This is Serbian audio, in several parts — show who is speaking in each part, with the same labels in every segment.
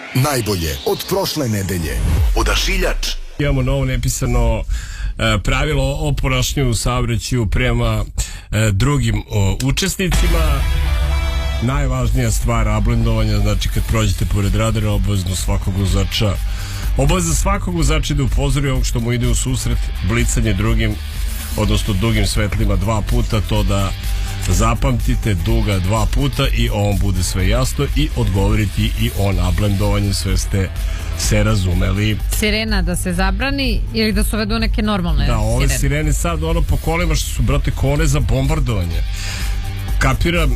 Speaker 1: Najbolje od prošle nedelje. Odašiljač.
Speaker 2: Imamo novo nepisano pravilo o ponašanju u saobraćaju prema drugim učesnicima. Najvažnija stvar ablendovanja, znači kad prođete pored radara, obavezno svakog vozača da upozori ovog što mu ide u susret, blicanje drugim, odnosno dugim svetlima 2 puta, to da zapamtite, duga 2 puta i on bude sve jasno i odgovoriti i on ablendovanjem, sve ste se razumeli.
Speaker 3: Sirena da se zabrani ili da se uvedu neke normalne
Speaker 2: da, ove sirene sad ono po kolima što su, brate, kone za bombardovanje. Kapiram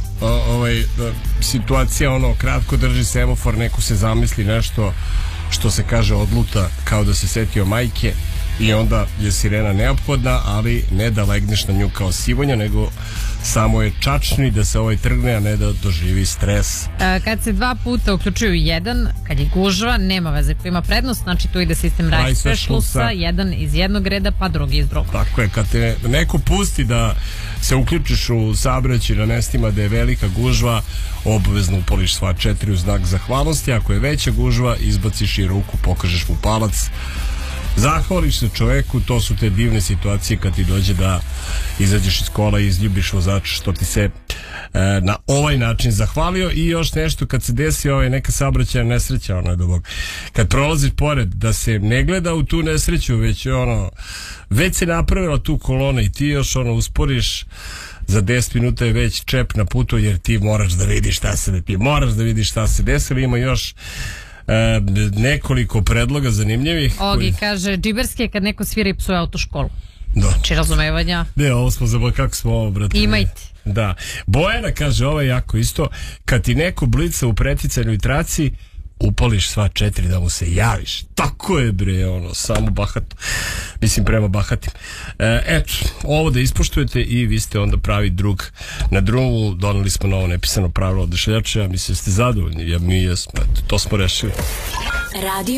Speaker 2: situacija, ono, kratko drži semafor, neko se zamisli nešto što se kaže odluta, kao da se setio majke i onda je sirena neophodna, ali ne da legneš na nju kao sivonja, nego samo je čačni da se trgne, a ne da doživi stres.
Speaker 3: Kad se 2 puta uključuju jedan, kad je gužva, nema veze, ko ima prednost, znači tu ide sistem Reißverschlussa, jedan iz jednog reda pa drugi iz drugog.
Speaker 2: Tako je, kad te neko pusti da se uključiš u saobraćaj na mestima da je velika gužva, obavezno upoliš sva 4 u znak zahvalnosti. Ako je veća gužva, izbaciš i ruku, pokažeš mu palac, zahvališ se čoveku. To su te divne situacije kad ti dođe da izađeš iz kola i izljubiš vozača što ti se na ovaj način zahvalio. I još nešto, kad se desi neka saobraćajna nesreća, kad prolaziš pored, da se ne gleda u tu nesreću, već se napravila tu kolona i ti još usporiš, za 10 minuta je već čep na putu, jer ti moraš da vidiš šta se desilo. Ima još nekoliko predloga zanimljivih.
Speaker 3: Ogi kaže, džiberski je kad neko svira i psuje autoškolu.
Speaker 2: Da.
Speaker 3: Znači razumevanja.
Speaker 2: Ne, ovo smo zabavili, kako smo ovo, brate.
Speaker 3: Imajte.
Speaker 2: Da. Bojana kaže, ovo je jako isto, kad ti neko blica u preticanju i traci, upališ sva 4 da mu se javiš. Tako je, bre, samo bahato. Mislim, prema bahatim. Eto, ovo da ispoštujete i vi ste onda pravi drug na drugu. Doneli smo novo nepisano pravilo odašiljača. Mislim da ste zadovoljni. Mi jesmo. Eto, to smo rešili.